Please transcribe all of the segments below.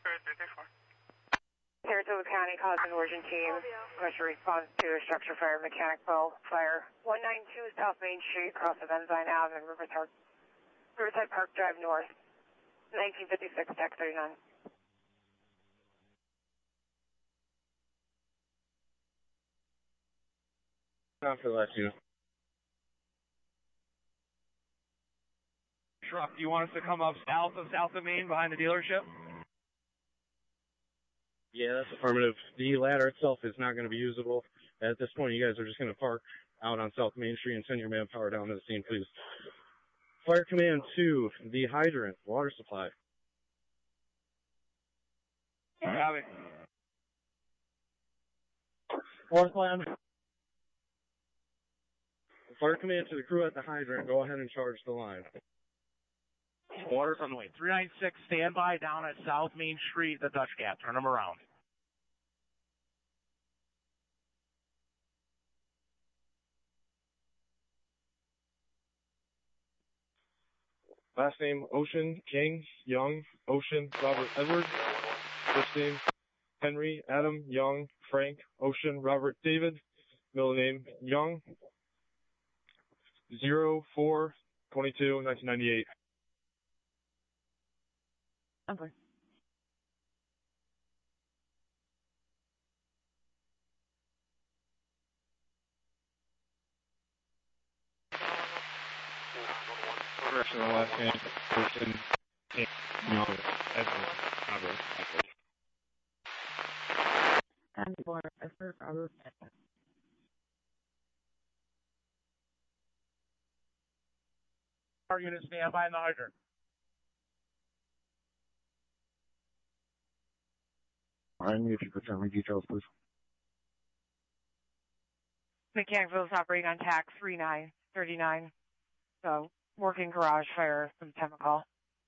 Saratoga County Cause and Origin Team, special response to a structure fire, mechanical fire, 192 South Main Street, across of Ensign Ave and Riverside Park Drive North, 1956, TAC 39. After that, you. Truck, do you want us to come up south of Main behind the dealership? Yeah, that's affirmative. The ladder itself is not going to be usable. At this point, you guys are just going to park out on South Main Street and send your manpower down to the scene, please. Fire Command 2, the hydrant, water supply. Copy. Fourth line. Fire Command to the crew at the hydrant, go ahead and charge the line. Water's on the way. 396, standby down at South Main Street, the Dutch Gap. Turn them around. Last name, Ocean, King, Young, Ocean, Robert, Edward. First name, Henry, Adam, Young, Frank, Ocean, Robert, David. Middle name, Young. 04/22/1998. Okay. Correction on last name, Ocean, King, Young, Edward, Robert, And for Edward, Robert. Our unit standby in the hydrant. I need you to tell me details, please. Mechanicville is operating on TAC 3939. So, working garage fire, some chemical.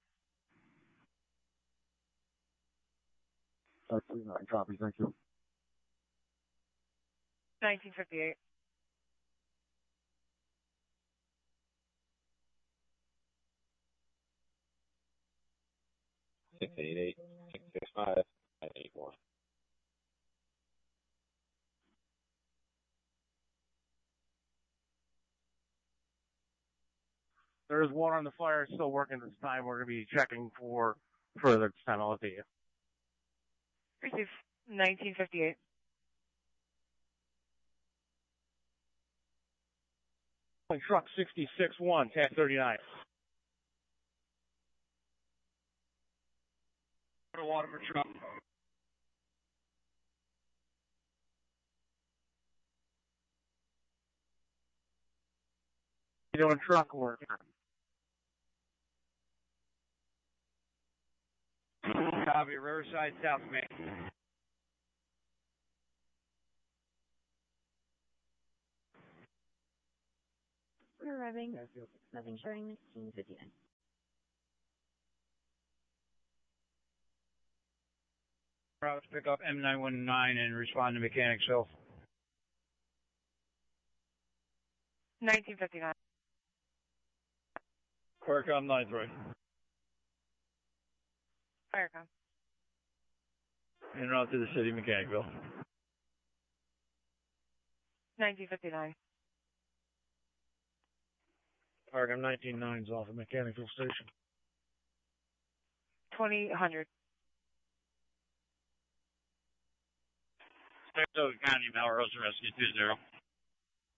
TAC 39, copy, thank you. 1958. Six 665 981. There's one on the fire still working this time. We're going to be checking for further penalty. Receive 1958. Truck 66-1, TAC 39. Water for truck. You doing truck work? Copy, Riverside, South Main. We're arriving. Nothing showing 1959. Routes pick up M919 and respond to Mechanicsville. 1959. Firecom 93. Firecom. En route to the city, Mechanicsville. 1959. Firecom 199's off of Mechanicsville Station. 2000. Saratoga County, Melrose Rescue 20.